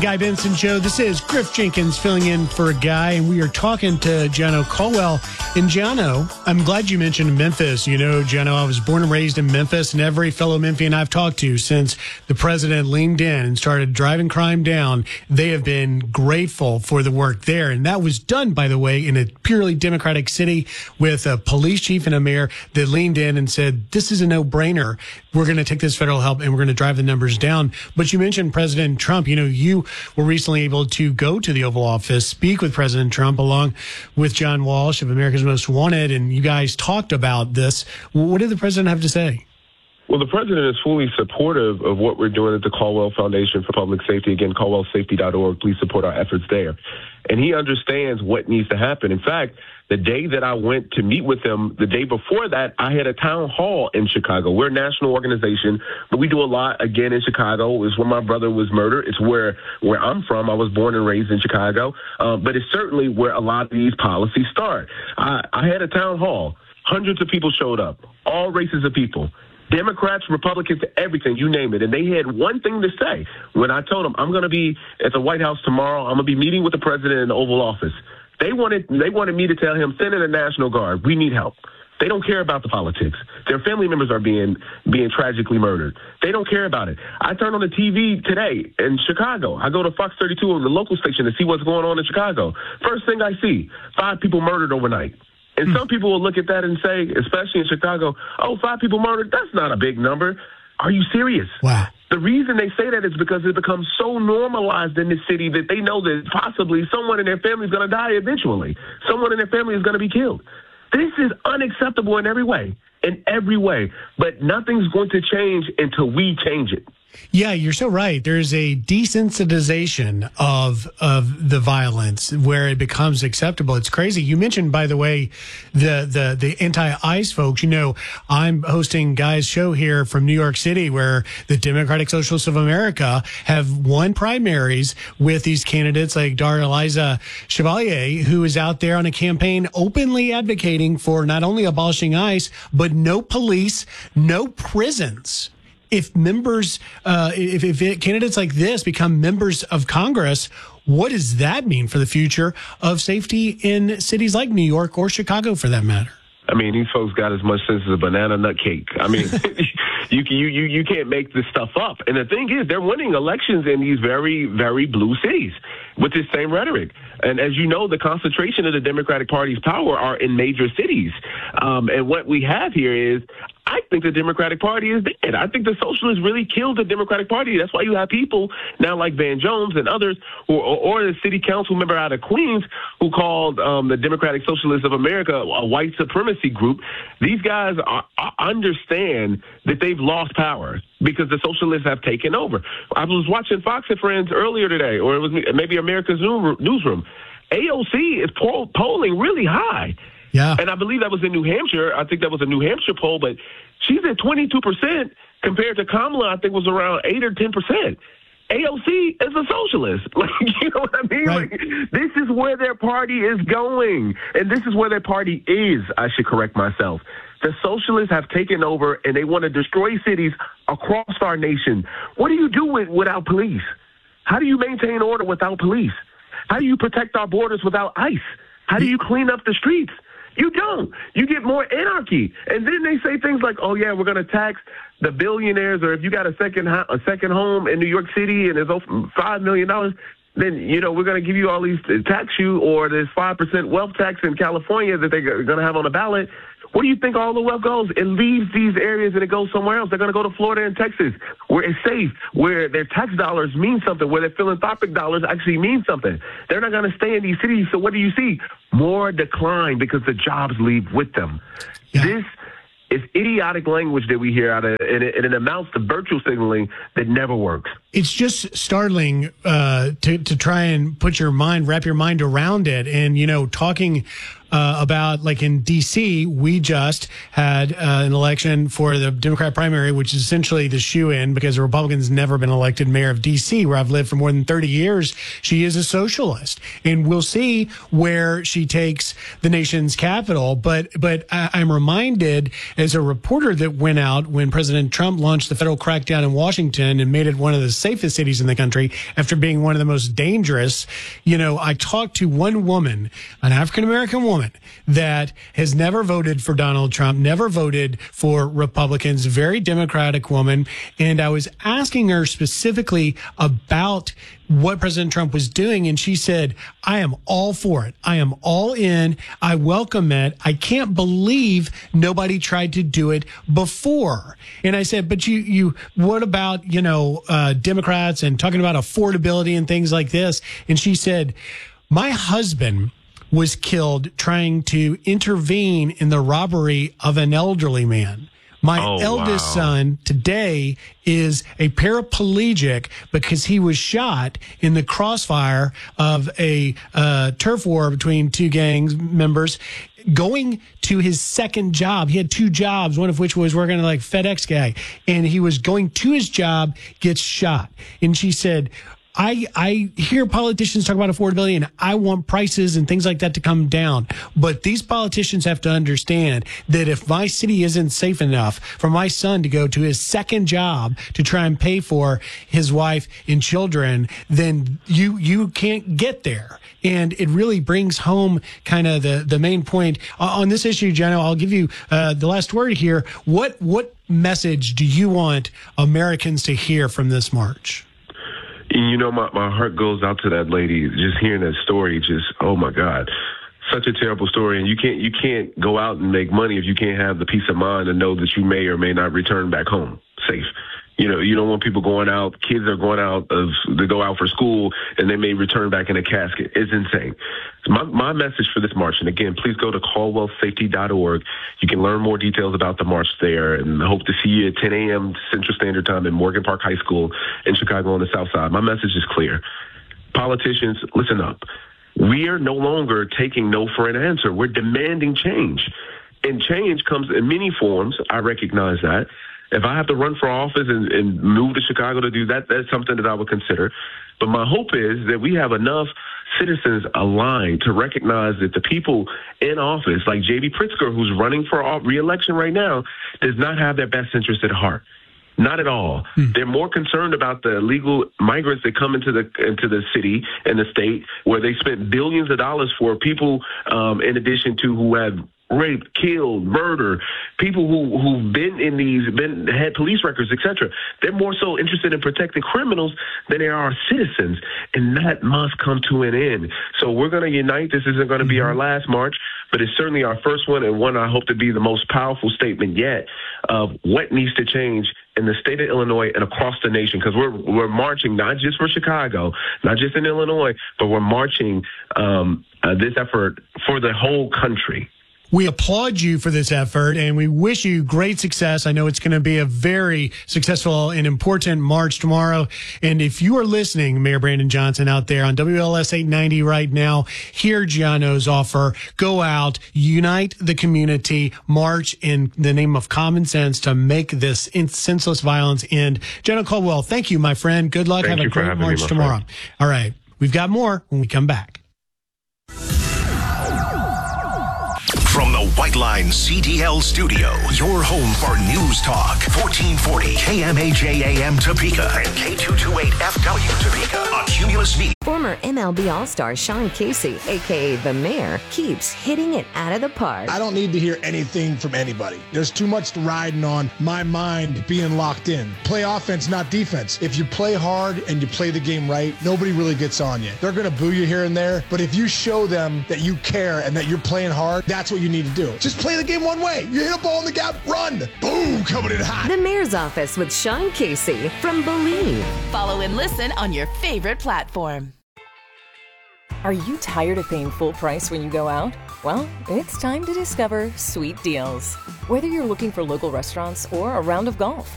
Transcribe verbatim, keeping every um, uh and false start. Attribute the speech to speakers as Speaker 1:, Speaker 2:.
Speaker 1: Guy Benson Show. This is Griff Jenkins filling in for a guy, and we are talking to Jono Caldwell. And Jono, I'm glad you mentioned Memphis. You know, Jono, I was born and raised in Memphis, and every fellow Memphian I've talked to since the president leaned in and started driving crime down, they have been grateful for the work there. And that was done, by the way, in a purely Democratic city with a police chief and a mayor that leaned in and said, this is a no-brainer. We're going to take this federal help and we're going to drive the numbers down. But you mentioned President Trump. You know, you were recently able to go to the Oval Office, speak with President Trump along with John Walsh of America's Most Wanted, and you guys talked about this. What did the president have to say?
Speaker 2: Well, the president is fully supportive of what we're doing at the Caldwell Foundation for Public Safety. Again, caldwell safety dot org. Please support our efforts there. And he understands what needs to happen. In fact, the day that I went to meet with him, the day before that, I had a town hall in Chicago. We're a national organization, but we do a lot, again, in Chicago. It's where my brother was murdered. It's where, where I'm from. I was born and raised in Chicago. Uh, but it's certainly where a lot of these policies start. I, I had a town hall. Hundreds of people showed up, all races of people. Democrats, Republicans, everything, you name it. And they had one thing to say. When I told them, I'm going to be at the White House tomorrow, I'm going to be meeting with the president in the Oval Office. They wanted they wanted me to tell him, send in the National Guard. We need help. They don't care about the politics. Their family members are being being tragically murdered. They don't care about it. I turn on the T V today in Chicago. I go to Fox thirty-two, the local station, to see what's going on in Chicago. First thing I see, five people murdered overnight. And some people will look at that and say, especially in Chicago, oh, five people murdered, that's not a big number. Are you serious?
Speaker 1: Wow.
Speaker 2: The reason they say that is because it becomes so normalized in this city that they know that possibly someone in their family is going to die eventually. Someone in their family is going to be killed. This is unacceptable in every way, in every way. But nothing's going to change until we change it.
Speaker 1: Yeah, you're so right. There's a desensitization of of the violence where it becomes acceptable. It's crazy. You mentioned, by the way, the the the anti-ICE folks. You know, I'm hosting Guy's show here from New York City, where the Democratic Socialists of America have won primaries with these candidates like Darliza Chevalier, who is out there on a campaign openly advocating for not only abolishing ICE, but no police, no prisons. If members, uh, if, if it, candidates like this become members of Congress, what does that mean for the future of safety in cities like New York or Chicago, for that matter?
Speaker 2: I mean, these folks got as much sense as a banana nut cake. I mean, you, you you you can't make this stuff up. And the thing is, they're winning elections in these very, very blue cities with this same rhetoric. And as you know, the concentration of the Democratic Party's power are in major cities. Um, and what we have here is, I think the Democratic Party is dead. I think the socialists really killed the Democratic Party. That's why you have people now like Van Jones and others, or, or, or the city council member out of Queens who called um, the Democratic Socialists of America a white supremacy group. These guys are, are, understand that they've lost power because the socialists have taken over. I was watching Fox and Friends earlier today, or it was maybe America's Newsroom. A O C is poll, polling really high.
Speaker 1: Yeah.
Speaker 2: And I believe that was in New Hampshire. I think that was a New Hampshire poll, but she's at twenty-two percent compared to Kamala, I think was around eight or ten percent. A O C is a socialist. Like, you know what I mean?
Speaker 1: Right.
Speaker 2: Like, this is where their party is going. And this is where their party is, I should correct myself. The socialists have taken over and they want to destroy cities across our nation. What do you do with, without police? How do you maintain order without police? How do you protect our borders without ICE? How do you clean up the streets? You don't. You get more anarchy. And then they say things like, oh, yeah, we're going to tax the billionaires, or if you got a second ho- a second home in New York City and there's five million dollars, then, you know, we're going to give you all these tax you, or there's five percent wealth tax in California that they're going to have on the ballot. Where do you think all the wealth goes? It leaves these areas and it goes somewhere else. They're going to go to Florida and Texas, where it's safe, where their tax dollars mean something, where their philanthropic dollars actually mean something. They're not going to stay in these cities. So what do you see? More decline because the jobs leave with them. Yeah. This is idiotic language that we hear out of, and it, and it amounts to virtue signaling that never works.
Speaker 1: It's just startling uh, to to try and put your mind, wrap your mind around it. And, you know, talking uh, about, like in D C, we just had uh, an election for the Democrat primary, which is essentially the shoe-in because the Republican's never been elected mayor of D C, where I've lived for more than thirty years. She is a socialist, and we'll see where she takes the nation's capital. But but I, I'm reminded as a reporter that went out when President Trump launched the federal crackdown in Washington and made it one of the safest cities in the country after being one of the most dangerous. You know, I talked to one woman, an African-American woman, that has never voted for Donald Trump, never voted for Republicans, very democratic woman. And I was asking her specifically about what President Trump was doing. And she said, I am all for it. I am all in. I welcome it. I can't believe nobody tried to do it before. And I said, but you, you, what about, you know, uh, Democrats and talking about affordability and things like this? And she said, my husband was killed trying to intervene in the robbery of an elderly man. My
Speaker 2: oh,
Speaker 1: eldest
Speaker 2: wow.
Speaker 1: son today is a paraplegic because he was shot in the crossfire of a uh, turf war between two gangs members going to his second job. He had two jobs, one of which was working like FedEx guy, and he was going to his job, gets shot. And she said, I, I hear politicians talk about affordability and I want prices and things like that to come down. But these politicians have to understand that if my city isn't safe enough for my son to go to his second job to try and pay for his wife and children, then you, you can't get there. And it really brings home kind of the, the main point uh, on this issue, Jenna. I'll give you uh, the last word here. What, what message do you want Americans to hear from this march?
Speaker 2: You know, my, my heart goes out to that lady. Just hearing that story, just, oh, my God. Such a terrible story. And you can't you can't go out and make money if you can't have the peace of mind to know that you may or may not return back home safe. You know, you don't want people going out. Kids are going out of they go out for school and they may return back in a casket. It's insane. So my, my message for this march, and again, please go to caldwell safety dot org. You can learn more details about the march there, and I hope to see you at ten a.m. Central Standard Time in Morgan Park High School in Chicago on the South Side. My message is clear. Politicians, listen up. We are no longer taking no for an answer. We're demanding change. And change comes in many forms. I recognize that. If I have to run for office and, and move to Chicago to do that, that's something that I would consider. But my hope is that we have enough citizens aligned to recognize that the people in office, like J B Pritzker, who's running for re-election right now, does not have their best interest at heart. Not at all. Hmm. They're more concerned about the illegal migrants that come into the into the city and the state, where they spent billions of dollars for people, um, in addition to who have rape, killed, murder, people who, who've been in these, been had police records, et cetera. They're more so interested in protecting criminals than they are citizens, and that must come to an end. So we're going to unite. This isn't going to be our last march, but it's certainly our first one, and one I hope to be the most powerful statement yet of what needs to change in the state of Illinois and across the nation, because we're we're marching not just for Chicago, not just in Illinois, but we're marching um, uh, this effort for the whole country.
Speaker 1: We applaud you for this effort, and we wish you great success. I know it's going to be a very successful and important march tomorrow. And if you are listening, Mayor Brandon Johnson out there on W L S eight ninety right now, hear Gianno's offer. Go out, unite the community, march in the name of common sense to make this senseless violence end. Gianno Caldwell, thank you, my friend. Good luck.
Speaker 2: Thank
Speaker 1: Have a great march me, tomorrow. Friend. All right. We've got more when we come back.
Speaker 3: From the White Line C D L studio, your home for News Talk, fourteen forty K M A J A M Topeka and K two twenty-eight F W Topeka on Cumulus Media.
Speaker 4: Former M L B All-Star Sean Casey, a k a. The Mayor, keeps hitting it out of the park.
Speaker 5: I don't need to hear anything from anybody. There's too much riding on my mind being locked in. Play offense, not defense. If you play hard and you play the game right, nobody really gets on you. They're going to boo you here and there, but if you show them that you care and that you're playing hard, that's what you need to do. Just play the game one way. You hit a ball in the gap, run. Boom, coming in hot.
Speaker 4: The Mayor's Office with Sean Casey from Believe.
Speaker 6: Follow and listen on your favorite platform.
Speaker 7: Are you tired of paying full price when you go out? Well, it's time to discover Sweet Deals. Whether you're looking for local restaurants or a round of golf,